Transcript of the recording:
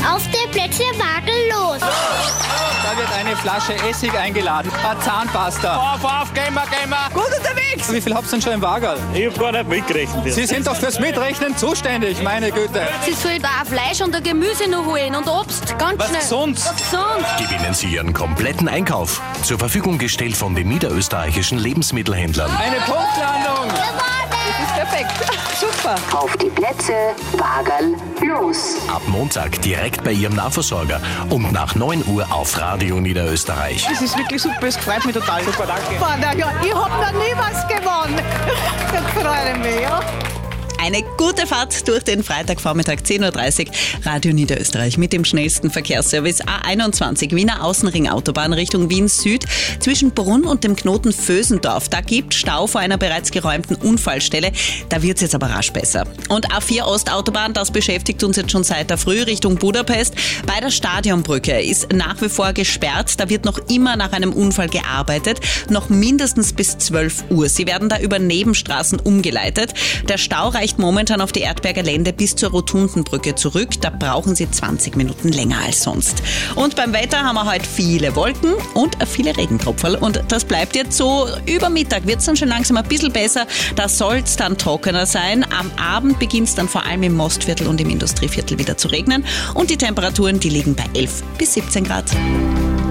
Auf die Plätze, Wagel los. Da wird eine Flasche Essig eingeladen, eine Zahnpasta. Auf, gehen wir. Gut unterwegs. Wie viel habt ihr denn schon im Wagerl? Ich hab gar nicht mitgerechnet. Sie sind doch fürs Mitrechnen zuständig, meine Güte. Sie soll da auch Fleisch und ein Gemüse noch holen und Obst, ganz Was schnell. gesund. Was gesund. Gewinnen Sie Ihren kompletten Einkauf. Zur Verfügung gestellt von den niederösterreichischen Lebensmittelhändlern. Eine Punktlandung. Perfekt. Super. Auf die Plätze, Wagel, los. Ab Montag direkt bei Ihrem Nahversorger und nach 9 Uhr auf Radio Niederösterreich. Das ist wirklich super, es freut mich total. Super, danke. Boah, ja, ich hab noch nie was gewonnen. Das freut mich, ja. Eine gute Fahrt durch den Freitagvormittag 10.30 Uhr. Radio Niederösterreich mit dem schnellsten Verkehrsservice A21 Wiener Außenring Autobahn Richtung Wien Süd. Zwischen Brunn und dem Knoten Vösendorf. Da gibt Stau vor einer bereits geräumten Unfallstelle. Da wird es jetzt aber rasch besser. Und A4 Ostautobahn, das beschäftigt uns jetzt schon seit der Früh Richtung Budapest. Bei der Stadionbrücke ist nach wie vor gesperrt. Da wird noch immer nach einem Unfall gearbeitet. Noch mindestens bis 12 Uhr. Sie werden da über Nebenstraßen umgeleitet. Der Stau reicht momentan auf die Erdberger Lände bis zur Rotundenbrücke zurück. Da brauchen Sie 20 Minuten länger als sonst. Und beim Wetter haben wir heute viele Wolken und viele Regentropferl. Und das bleibt jetzt so. Über Mittag wird es dann schon langsam ein bisschen besser. Da soll es dann trockener sein. Am Abend beginnt es dann vor allem im Mostviertel und im Industrieviertel wieder zu regnen. Und die Temperaturen, die liegen bei 11 bis 17 Grad.